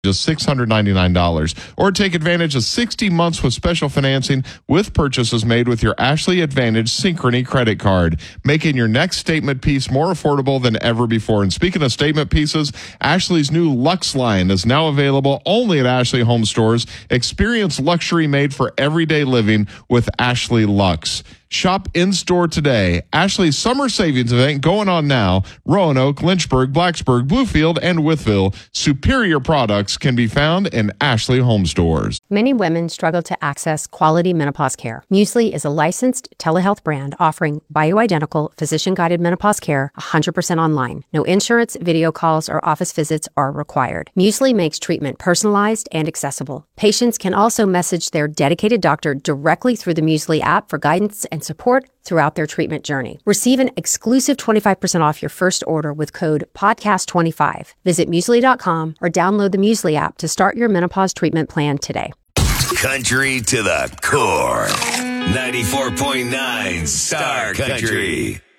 just $699, or take advantage of 60 months with special financing with purchases made with your Ashley Advantage Synchrony credit card, making your next statement piece more affordable than ever before. And speaking of statement pieces, Ashley's new Luxe line is now available only at Ashley Home Stores. Experience luxury made for everyday living with Ashley Luxe. Shop in-store today. Ashley's summer savings event going on now. Roanoke, Lynchburg, Blacksburg, Bluefield, and Wytheville. Superior products can be found in Ashley Home Stores. Many women struggle to access quality menopause care. Muesli is a licensed telehealth brand offering bioidentical, physician-guided menopause care 100% online. No insurance, video calls, or office visits are required. Muesli makes treatment personalized and accessible. Patients can also message their dedicated doctor directly through the Muesli app for guidance and support throughout their treatment journey. Receive an exclusive 25% off your first order with code PODCAST25. Visit Muesli.com or download the Muesli app to start your menopause treatment plan today. Country to the core. 94.9 Star Country.